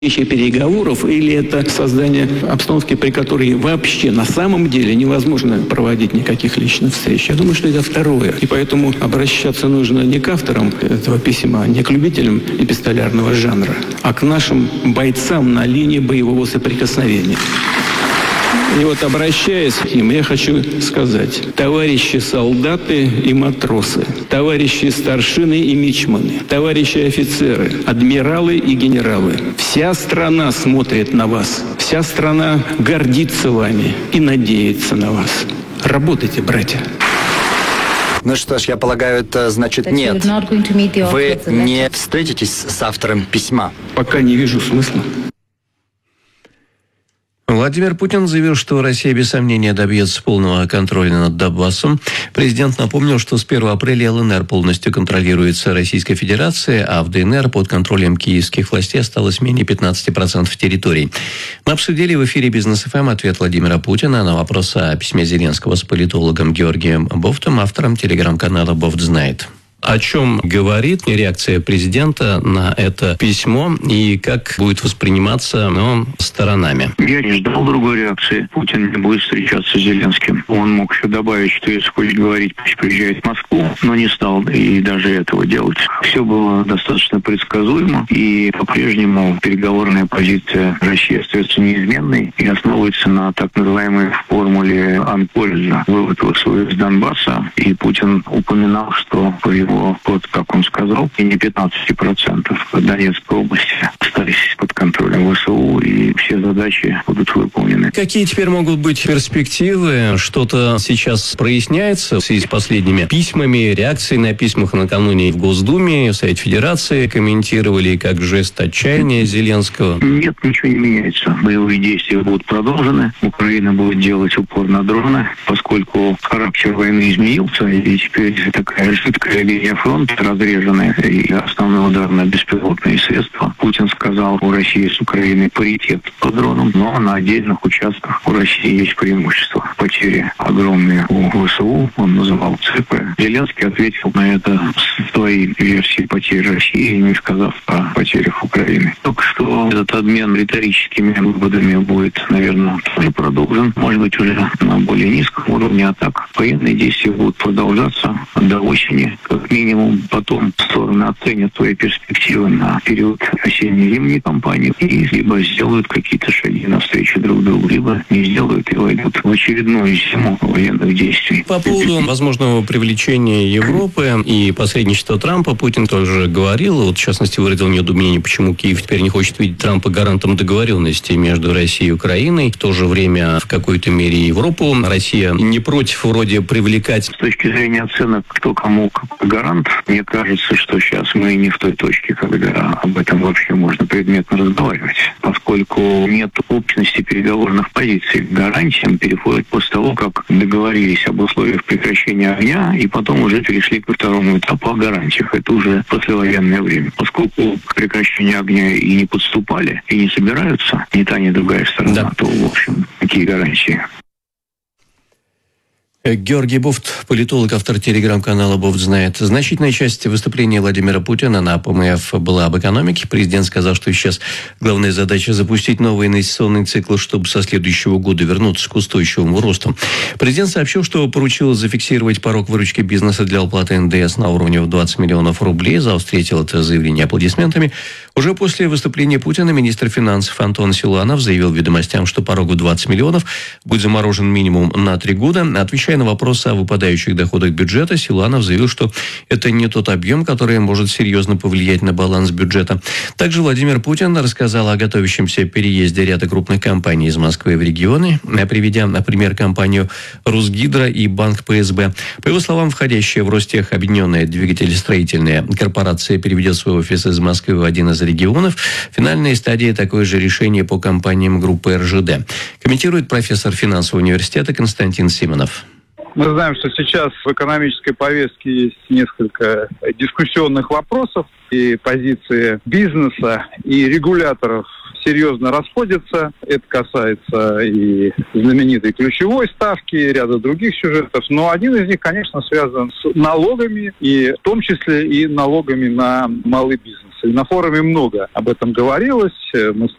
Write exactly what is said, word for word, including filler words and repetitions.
Вещи переговоров или это создание обстановки, при которой вообще на самом деле невозможно проводить никаких личных встреч? Я думаю, что это второе. И поэтому обращаться нужно не к авторам этого письма, не к любителям эпистолярного жанра, а к нашим бойцам на линии боевого соприкосновения. И вот, обращаясь к ним, я хочу сказать: товарищи солдаты и матросы, товарищи старшины и мичманы, товарищи офицеры, адмиралы и генералы, вся страна смотрит на вас, вся страна гордится вами и надеется на вас. Работайте, братья. Ну что ж, я полагаю, это значит нет. Вы не встретитесь с автором письма? Пока не вижу смысла. Владимир Путин заявил, что Россия без сомнения добьется полного контроля над Донбассом. Президент напомнил, что с первого апреля ЛНР полностью контролируется Российской Федерацией, а в ДНР под контролем киевских властей осталось менее пятнадцати процентов территорий. Мы обсудили в эфире «Бизнес ФМ» ответ Владимира Путина на вопрос о письме Зеленского с политологом Георгием Бофтом, автором телеграм-канала «Бофт знает». О чем говорит реакция президента на это письмо и как будет восприниматься ну, сторонами? Я не ждал другой реакции. Путин не будет встречаться с Зеленским. Он мог еще добавить, что если хочет говорить, пусть приезжает в Москву, но не стал и даже этого делать. Все было достаточно предсказуемо, и по-прежнему переговорная позиция России остается неизменной и основывается на так называемой формуле Анкольза. Вывод ВСУ из Донбасса, и Путин упоминал, что по его под, как он сказал, и не пятнадцать процентов Донецкой области остались под контролем ВСУ, и все задачи будут выполнены. Какие теперь могут быть перспективы? Что-то сейчас проясняется в связи с последними письмами, реакцией на письмах накануне в Госдуме, в Совете Федерации комментировали как жест отчаяния Зеленского? Нет, ничего не меняется. Боевые действия будут продолжены. Украина будет делать упор на дроны, поскольку характер войны изменился, и теперь такая жидкая линия фронта разреженная, и основной удар на беспилотные средства. Путин сказал, у России с Украиной паритет по дронам, но на отдельных участках у России есть преимущество. Потери огромные у ВСУ, он называл ЦП. Зеленский ответил на это с своей версией потерь России, не сказав о потерях Украины. Только что этот обмен риторическими выводами будет, наверное, тоже продолжен, может быть, уже на более низком уровне, а так военные действия будут продолжаться до осени, как минимум. Потом стороны оценят свои перспективы на период осенне-зимней кампании и либо сделают какие-то шаги навстречу друг другу, либо не сделают и войдут в очередную зиму военных действий. По поводу возможного привлечения Европы и посредничества Трампа Путин тоже говорил, вот в частности выразил недоумение, почему Киев теперь не хочет видеть Трампа гарантом договоренности между Россией и Украиной. В то же время в какой-то мере Европу Россия не против вроде привлекать. С точки зрения оценок, кто кому какой гарант, мне кажется, что сейчас мы не в той точке, когда об этом вообще можно предметно разговаривать, поскольку нет общности переговорных позиций. К гарантиям переходят после того, как договорились об условиях прекращения огня, и потом уже перешли ко второму этапу о гарантиях. Это уже послевоенное время. Поскольку к прекращению огня и не подступали, и не собираются ни та, ни другая сторона, да. то, в общем, какие гарантии? Георгий Бофт, политолог, автор телеграм-канала «Бофт знает». Значительная часть выступления Владимира Путина на ПМФ была об экономике. Президент сказал, что сейчас главная задача запустить новый инвестиционный цикл, чтобы со следующего года вернуться к устойчивому росту. Президент сообщил, что поручил зафиксировать порог выручки бизнеса для уплаты эн дэ эс на уровне в двадцать миллионов рублей. Зал встретил это заявление аплодисментами. Уже после выступления Путина министр финансов Антон Силуанов заявил «Ведомостям», что порог в двадцать миллионов будет заморожен минимум на три года. Отвечая на вопрос о выпадающих доходах бюджета, Силуанов заявил, что это не тот объем, который может серьезно повлиять на баланс бюджета. Также Владимир Путин рассказал о готовящемся переезде ряда крупных компаний из Москвы в регионы, приведя, например, компанию «Русгидро» и банк пэ эс бэ. По его словам, входящая в Ростех объединенная двигателестроительная корпорация переведет свой офис из Москвы в один из регионов. Финальная стадия такое же решение по компаниям группы эр жэ дэ. Комментирует профессор финансового университета Константин Симонов. Мы знаем, что сейчас в экономической повестке есть несколько дискуссионных вопросов, и позиции бизнеса и регуляторов серьезно расходятся. Это касается и знаменитой ключевой ставки, и ряда других сюжетов. Но один из них, конечно, связан с налогами, и в том числе и налогами на малый бизнес. На форуме много об этом говорилось. Мы